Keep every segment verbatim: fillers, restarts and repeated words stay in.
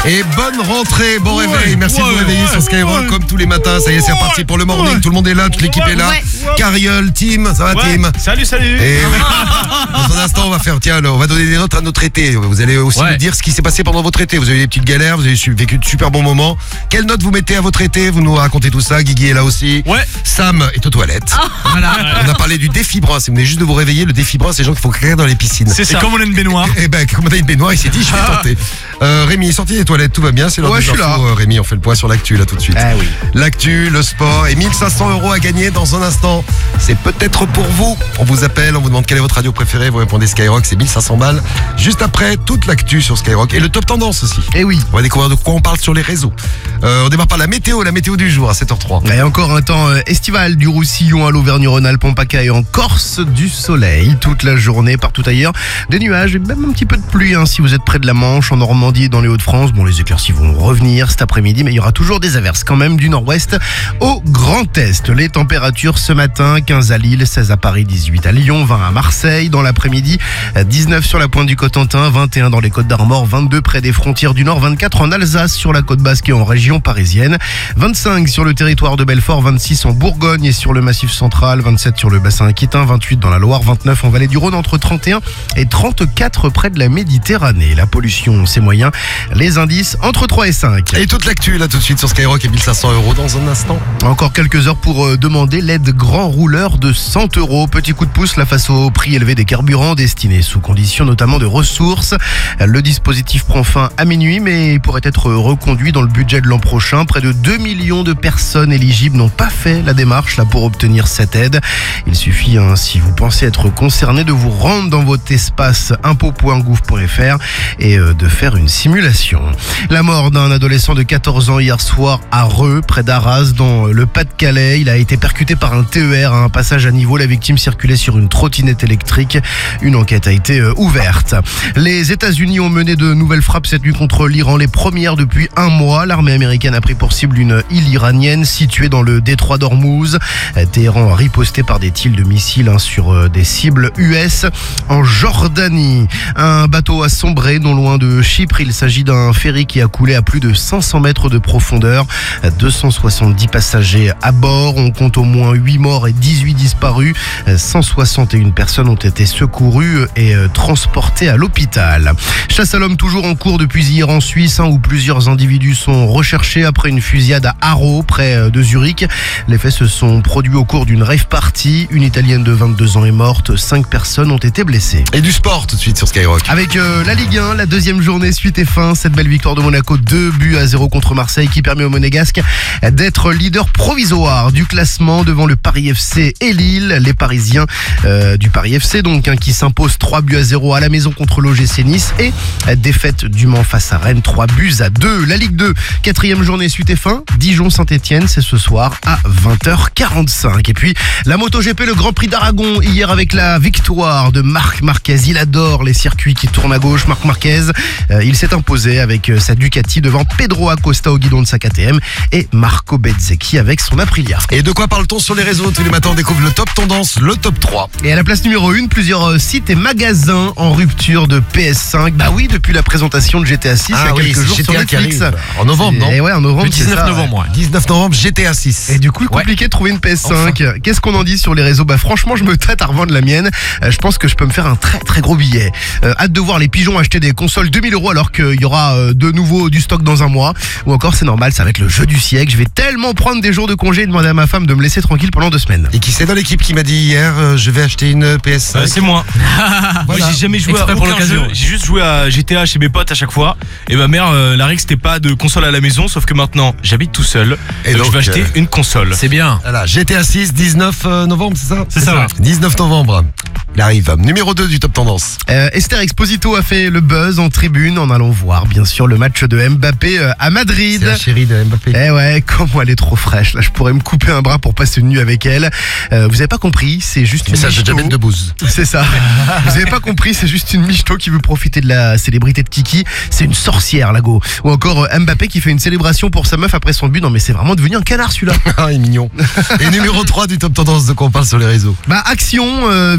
Et bonne rentrée, bon ouais, réveil. Merci ouais, de vous réveiller ouais, sur Skyrock ouais, comme tous les matins. Ça y est, c'est reparti pour le morning. ouais, Tout le monde est là, toute l'équipe est là. ouais. Cariole, Tim, ça va Ouais. Tim? Salut, salut. Et dans un instant, on va faire, tiens, alors, on va donner des notes à notre été. Vous allez aussi Ouais. nous dire ce qui s'est passé pendant votre été. Vous avez eu des petites galères, vous avez su- vécu de super bons moments. Quelle note vous mettez à votre été? Vous nous racontez tout ça. Guigui est là aussi. Ouais. Sam est aux toilettes. Voilà. On a parlé du défi brun. Si vous venez juste de vous réveiller, le défi brun, c'est les gens qui font caca dans les piscines. C'est ça. Et comme on a une baignoire. Eh ben, comme on a une baignoire, il s'est dit, je vais tenter. Euh, Rémi est sorti des toilettes, tout va bien, c'est l'heure Ouais, des je suis infos. là. Euh, Rémi, on fait le point sur l'actu là tout de suite. Ah oui. L'actu, le sport et mille cinq cents euros à gagner dans un instant. C'est peut-être pour vous. On vous appelle, on vous demande quelle est votre radio préférée. Vous répondez Skyrock, c'est mille cinq cents balles. Juste après, toute l'actu sur Skyrock et le top tendance aussi. Et oui. On va découvrir de quoi on parle sur les réseaux. Euh, on démarre par la météo, la météo du jour à sept heures zéro trois. Et encore un temps euh, estival du Roussillon à l'Auvergne-Rhône-Alpes, en PACA et en Corse, du soleil toute la journée partout ailleurs. Des nuages et même un petit peu de pluie hein, si vous êtes près de la Manche, en Normandie et dans les Hauts-de-France. Bon, les éclaircies vont revenir cet après-midi, mais il y aura toujours des averses quand même du nord-ouest au Grand Est. Les températures ce matin, quinze à Lille, seize à Paris, dix-huit à Lyon, vingt à Marseille. Dans l'après-midi, dix-neuf sur la pointe du Cotentin, vingt et un dans les Côtes d'Armor, vingt-deux près des frontières du Nord, vingt-quatre en Alsace sur la côte basque et en région parisienne, vingt-cinq sur le territoire de Belfort, vingt-six en Bourgogne et sur le Massif central, vingt-sept sur le bassin aquitain, vingt-huit dans la Loire, vingt-neuf en Vallée du Rhône, entre trente et un et trente-quatre près de la Méditerranée. La pollution, c'est moyen. Les indices, entre trois et cinq. Et toute l'actu là tout de suite sur Skyrock et mille cinq cents euros dans un instant. Encore quelques heures pour euh, demander l'aide grand rouleur de cent euros. Petit coup de pouce là face au prix élevé des carburants destinés sous conditions notamment de ressources. Le dispositif prend fin à minuit mais il pourrait être reconduit dans le budget de l'an prochain. Près de deux millions de personnes éligibles n'ont pas fait la démarche là pour obtenir cette aide. Il suffit, hein, si vous pensez être concerné, de vous rendre dans votre espace impôt point gouv point fr et euh, de faire une simulation. La mort d'un adolescent de quatorze ans hier soir à Reux, près d'Arras, dans le Pas-de-Calais. Il a été percuté par un T E R à un passage à niveau. La victime circulait sur une trottinette électrique. Une enquête a été euh, ouverte. Les États-Unis ont mené de nouvelles frappes cette nuit contre l'Iran, les premières depuis un mois. L'armée américaine a pris pour cible une île iranienne située dans le détroit d'Ormuz. Téhéran a riposté par des tirs de missiles hein, sur euh, des cibles U S. En Jordanie, un bateau a sombré non loin de Chypre. Il s'agit d'un ferry qui a coulé à plus de cinq cents mètres de profondeur. deux cent soixante-dix passagers à bord. On compte au moins huit morts et dix-huit disparus. cent soixante et une personnes ont été secourues et euh, transportées à l'hôpital. Chasse à l'homme toujours en cours depuis hier en Suisse, hein, où plusieurs individus sont recherchés après une fusillade à Haro, près de Zurich. Les faits se sont produits au cours d'une rave party. Une Italienne de vingt-deux ans est morte. Cinq personnes ont été blessées. Et du sport tout de suite sur Skyrock. Avec euh, la Ligue un, la deuxième journée suite et fin. Cette belle victoire de Monaco, deux buts à zéro contre Marseille, qui permet aux Monégasques d'être leader provisoire du classement devant le Paris F C et Lille. Les Parisiens euh, du Paris F C donc hein, qui s'imposent trois buts à zéro à la maison contre l'O G C Nice et euh, défaite du Mans face à Rennes, trois buts à deux. La Ligue deux, quatrième journée suite et fin. Dijon-Saint-Etienne, c'est ce soir à vingt heures quarante-cinq. Et puis la MotoGP, le Grand Prix d'Aragon hier avec la victoire de Marc Marquez. Il adore les circuits qui tournent à gauche. Marc Marquez, euh, il s'est imposé avec euh, sa Ducati devant Pedro Acosta au guidon de sa K T M et Marco Bezzecchi avec son Aprilia. Et de quoi parle-t-on sur les réseaux? Tous les matins on découvre le top tendance, le top trois. Et à la place numéro un, plusieurs euh, sites et magasins en rupture de P S cinq. Bah oui, depuis la présentation de G T A six Ah il y a oui, quelques c'est jours G T A sur qui Netflix. arrive. En novembre, non? Et ouais, en novembre. Le c'est dix-neuf ça, novembre, ouais. dix-neuf novembre, G T A six. Et du coup, compliqué de trouver une P S cinq. Qu'est-ce qu'on en dit sur les réseaux? Bah franchement, je me tâte à revendre la mienne. Euh, je pense que je peux me faire un très très gros billet. Euh, hâte de voir les pigeons acheter des consoles deux mille euros alors qu'il y aura euh, de nouveau du stock dans un mois. Ou encore, c'est normal, ça va être le jeu du siècle. Je vais tellement prendre des jours de congé et demander à ma femme de me laisser tranquille pendant deux semaines. Et qui c'est dans l'équipe qui m'a dit hier, euh, je vais acheter une P S cinq? Euh, c'est moi. Moi, j'ai jamais joué Exprès à pour aucun l'occasion. jeu. J'ai juste joué à G T A chez mes potes à chaque fois. Et ma mère, euh, la règle c'était pas de console à la maison, sauf que maintenant j'habite tout seul. Et donc, donc, je vais acheter euh, une console. C'est bien. Voilà, G T A six, dix-neuf novembre, c'est ça? C'est ça, ouais. dix-neuf novembre. Il arrive. Numéro deux du top tendance. Euh, Esther Exposito a fait le buzz en tribune en allant voir bien sûr le match de Mbappé euh, à Madrid. C'est la chérie de Mbappé. Eh ouais, comment elle est trop fraîche. Là, je pourrais me couper un bras pour passer une nuit avec elle. Euh, vous avez pas compris, c'est juste une Message de michto. Jamel Debbouze. C'est ça. Vous avez pas compris, c'est juste une michto qui veut profiter de la célébrité de Kiki. C'est une sorcière, la go. Ou encore euh, Mbappé qui fait une célébration pour sa meuf après son but. Non mais c'est vraiment devenu un canard celui-là. Ah, il est mignon. Et numéro trois du top tendance, de quoi on parle sur les réseaux? Bah Action euh, vient de virer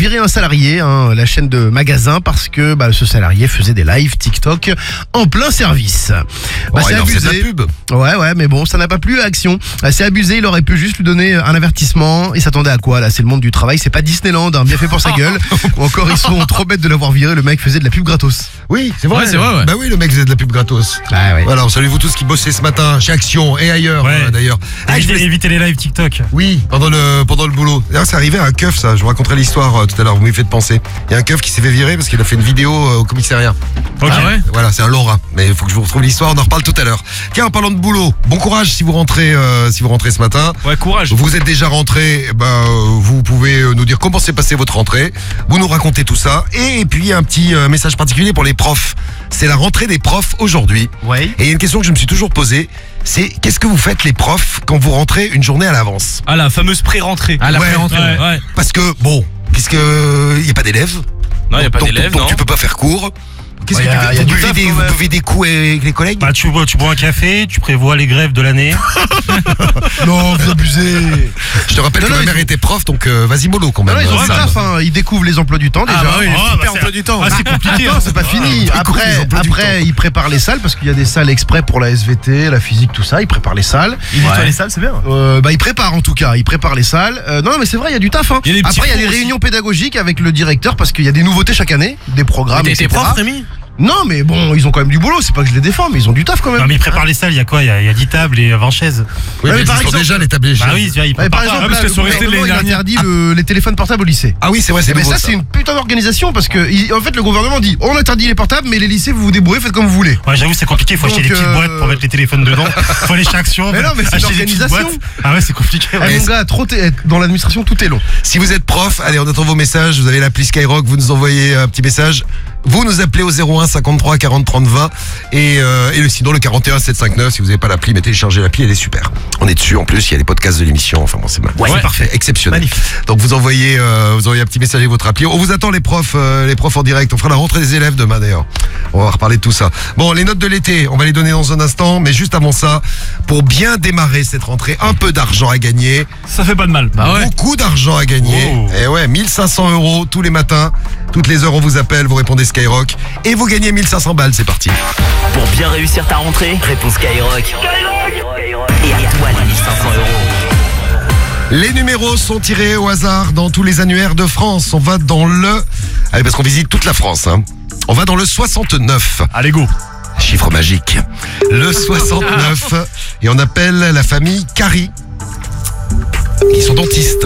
viré un salarié, hein, la chaîne de magasins, parce que bah, ce salarié faisait des lives TikTok en plein service. Bah, Oh, c'est il leur fait de la abusé. pub. Ouais, ouais, mais bon, ça n'a pas plu à Action. Ah, c'est abusé, il aurait pu juste lui donner un avertissement. Il s'attendait à quoi, là? C'est le monde du travail, c'est pas Disneyland, hein, bien fait pour sa gueule. Ou encore, ils sont trop bêtes de l'avoir viré, le mec faisait de la pub gratos. Oui, c'est vrai. Ouais, c'est vrai, ouais. Bah oui, le mec faisait de la pub gratos. Ah ouais. Voilà, on salue vous tous qui bossez ce matin chez Action et ailleurs Ouais. euh, d'ailleurs. Ah, je Évitez, voulais- évitez les lives TikTok. Oui, pendant le pendant le boulot. D'ailleurs, c'est arrivé à un keuf, ça. Je vous raconterai l'histoire euh, tout à l'heure. Vous m'y faites penser. Il y a un keuf qui s'est fait virer parce qu'il a fait une vidéo euh, au commissariat. Ok. Ah ouais. Voilà, c'est un Laura. Mais il faut que je vous retrouve l'histoire. On en reparle tout à l'heure. Tiens, en parlant de boulot, bon courage si vous rentrez euh, si vous rentrez ce matin. Ouais, courage. Vous êtes déjà rentré, eh ben, euh, vous pouvez euh, nous dire comment s'est passée votre rentrée. Vous nous racontez tout ça. Et puis un petit euh, message particulier pour les profs. C'est la rentrée des profs aujourd'hui. Ouais. Et il y a une question que je me suis toujours posée. C'est qu'est-ce que vous faites les profs quand vous rentrez une journée à l'avance? Ah, la fameuse pré-rentrée. Ah, la Ouais, pré-rentrée. ouais. ouais. Parce que bon, puisque il y a pas d'élèves. Non, y a pas donc, d'élèves, donc non. tu peux pas faire cours. Qu'est-ce Ouais, que y a- tu fais? y a Vous du buvez taf, des, quand vous même. buvez des coups avec les collègues? Bah, tu bois, tu bois un café, tu prévois les grèves de l'année. Non, vous abusez. Je te rappelle Non, que non, ma ils mère ont- était prof, donc euh, vas-y mollo quand Non, même. non, ils ont euh, du Sam. taf, hein. Ils découvrent les emplois du temps déjà. Ah, bah oui, Ah, super bah, emploi c'est- du temps. Ah, c'est compliqué. Attends, hein. c'est pas fini. Ils découvrent les Après, emplois du après temps. ils préparent les salles parce qu'il y a des salles exprès pour la S V T, la physique, tout ça. Ils préparent les salles. Ils nettoient les salles, c'est bien. Euh, bah, ils préparent en tout cas. Ils préparent les salles. Euh, non, mais c'est vrai, il y a du taf. Hein. Il y a des petits Après, il y a des fours aussi. réunions pédagogiques avec le directeur parce qu'il y a des nouveautés chaque année, des programmes. T'as été et cetera. prof, Rémi? Non, mais bon, ils ont quand même du boulot. C'est pas que je les défends, mais ils ont du taf quand même. Non, mais ils préparent les salles, il y a quoi Il y a, il y a dix tables et vingt chaises. Oui, Ouais, mais mais par ils sont exemple- déjà les tablés. Bah oui, tu vois, ils Ouais, préparent par pas. exemple, parce là, que le sont restés gouvernement, l'année il dernière. interdit le- les téléphones portables au lycée. Ah oui, c'est vrai, c'est Eh ben nouveau, ça, c'est une putain d'organisation parce que il- en fait le gouvernement dit on interdit les portables mais les lycées vous vous débrouillez, faites comme vous voulez. Ouais, j'avoue, c'est compliqué. Faut acheter Donc, des petites euh, boîtes pour mettre les téléphones dedans. Faut aller chez Action. Mais non, mais c'est acheter des petites l'organisation. boîtes. Ah ouais, c'est compliqué. Eh, ouais. mon gars, trop t'es- dans l'administration tout est long. Si vous êtes prof, allez, on attend vos messages. Vous avez l'appli Skyrock, vous nous envoyez un petit message. Vous nous appelez au zéro un cinquante-trois quarante trente vingt et, euh, et le sinon le quarante et un sept cent cinquante-neuf. Si vous n'avez pas l'appli, mais téléchargez l'appli, elle est super. On est dessus en plus, il y a les podcasts de l'émission. Enfin bon, c'est mal. Ouais, c'est parfait. exceptionnel. Magnifique. Donc vous envoyez, euh, vous envoyez un petit message avec votre appli. On vous attend les profs, euh, les profs en direct. On fera la rentrée des élèves demain d'ailleurs. On va reparler de tout ça. Bon, les notes de l'été, on va les donner dans un instant, mais juste avant ça, pour bien démarrer cette rentrée, un peu d'argent à gagner. Ça fait pas de mal. Bah ouais. Beaucoup d'argent à gagner. Oh. Et ouais, mille cinq cents euros tous les matins. Toutes les heures, on vous appelle, vous répondez Skyrock. Et vous gagnez mille cinq cents balles, c'est parti. Pour bien réussir ta rentrée, réponds Skyrock. Et à toi les mille cinq cents euros. Les numéros sont tirés au hasard dans tous les annuaires de France. On va dans le... Allez, parce qu'on visite toute la France. Hein. On va dans le soixante-neuf. Allez, go. Chiffre magique. Le soixante-neuf. Et on appelle la famille Carrie. Ils sont dentistes.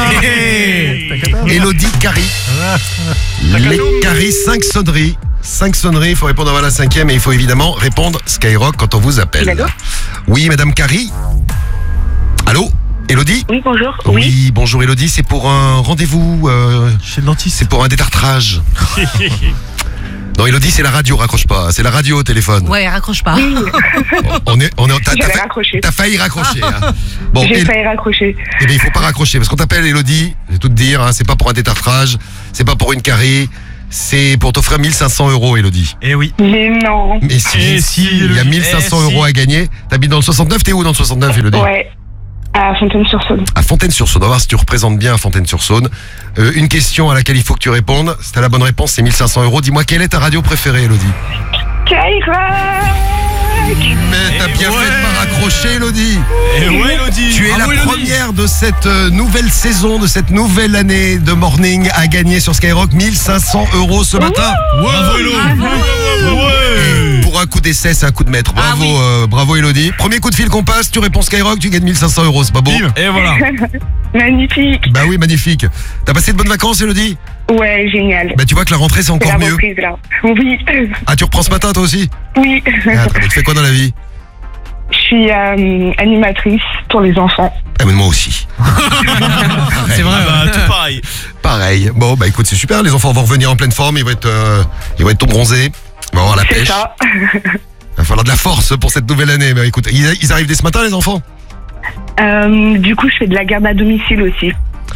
Élodie Carrie. Les Carrie, cinq sonneries. cinq sonneries, il faut répondre avant la cinquième et il faut évidemment répondre Skyrock quand on vous appelle. Allô ? Oui, Madame Carrie. Allô, Élodie ? Oui, bonjour. Oui, bonjour Élodie, c'est pour un rendez-vous, euh, Chez le dentiste. c'est pour un détartrage. Non, Élodie, c'est la radio, raccroche pas, c'est la radio au téléphone. Ouais, raccroche pas. On est, on est, t'as, t'as J'allais fa- raccrocher. t'as failli raccrocher. Hein. Bon, J'ai Él- failli raccrocher. eh bien, il faut pas raccrocher parce qu'on t'appelle Élodie, je vais tout te dire, hein, c'est pas pour un détartrage, c'est pas pour une carie, c'est pour t'offrir mille cinq cents euros, Élodie. Eh oui. Mais non. Mais si, Eh si, il y a Élodie, mille cinq cents eh euros si. à gagner. T'habites dans le soixante-neuf, t'es où dans le soixante-neuf, Élodie? Ouais. À Fontaine-sur-Saône. À Fontaine-sur-Saône. On va voir si tu représentes bien Fontaine-sur-Saône. Euh, une question à laquelle il faut que tu répondes. Si t'as la bonne réponse, c'est mille cinq cents euros. Dis-moi, quelle est ta radio préférée, Élodie? Skyrock. Mais t'as Eh bien ouais. fait de pas raccrocher, Élodie. Et ouais, Elodie. Tu es Bravo, la Elodie. première de cette euh, nouvelle saison, de cette nouvelle année de Morning à gagner sur Skyrock mille cinq cents euros ce matin. Bravo, Elo. Et pour un coup d'essai, c'est un coup de maître. Bravo, Ah oui. euh, bravo Élodie. Premier coup de fil qu'on passe, tu réponds Skyrock, tu gagnes mille cinq cents euros, c'est pas beau? Bim. Et voilà. Magnifique. Bah oui, magnifique. T'as passé de bonnes vacances, Élodie? Ouais, génial. Bah tu vois que la rentrée c'est C'est encore la mieux. reprise là. Oui. Ah, tu reprends ce matin toi aussi? Oui. Ah, très bien. Tu fais quoi dans la vie? Je suis euh, animatrice pour les enfants. Ah, mais moi aussi. C'est vrai, bah, tout pareil. Pareil. Bon, bah écoute, c'est super. Les enfants vont revenir en pleine forme. Ils vont être, euh, ils vont être tout bronzés. Ils vont avoir la C'est pêche. ça. Il va falloir de la force pour cette nouvelle année. Mais écoute, ils, ils arrivent dès ce matin, les enfants? Euh, du coup, je fais de la garde à domicile aussi.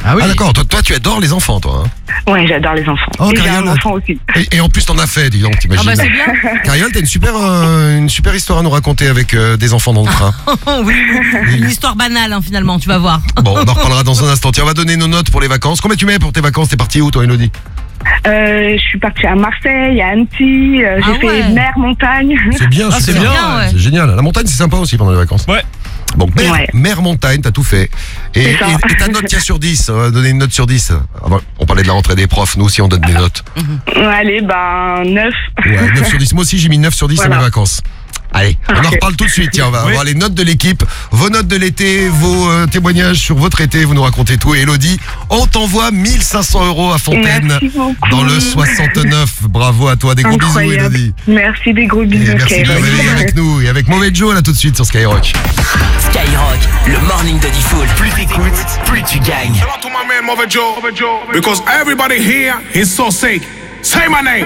Ah oui. Ah d'accord, toi, toi tu adores les enfants toi. Hein. Ouais, j'adore les enfants. Oh, et j'ai Cariole. un enfant aussi. Et, et en plus t'en as fait, dis donc, Ah t'imagines. bah c'est bien. Cariole, t'as une super, euh, une super histoire à nous raconter avec euh, des enfants dans le train. oui, oui. Une histoire banale hein, finalement, tu vas voir. Bon, on en reparlera dans un instant. Tiens, on va donner nos notes pour les vacances. Combien tu mets pour tes vacances? T'es parti où toi, Elodie? Euh, je suis partie à Marseille, à Annecy, euh, j'ai Ah fait ouais. mer, montagne. C'est bien, Ah, c'est super. bien, ouais. C'est génial. La montagne, c'est sympa aussi pendant les vacances. Ouais. Donc, mer, Ouais. mer, montagne, t'as tout fait. Et, C'est ça. et, et ta note tient sur dix. On va donner une note sur dix. Ah bon, on parlait de la rentrée des profs. Nous aussi, on donne des notes. Allez, ben, neuf. Ouais, neuf sur dix. Moi aussi, j'ai mis neuf sur dix Voilà. à mes vacances. Allez, on en Ok. reparle tout de suite. Tiens, on va Oui. voir les notes de l'équipe, vos notes de l'été, vos euh, témoignages sur votre été. Vous nous racontez tout. Et Elodie, on t'envoie mille cinq cents euros à Fontaine Merci beaucoup. dans le soixante-neuf. Bravo à toi. Des gros bisous, Incroyable. Elodie. Merci, des gros Et bisous. merci de Skyrock. réveiller avec nous et avec Mauvais Joe là tout de suite sur Skyrock. Skyrock, le morning de Diffoul. Plus t'écoutes, plus tu gagnes. Shout out to my man Mother Joe, because everybody here is so sick. Say my name.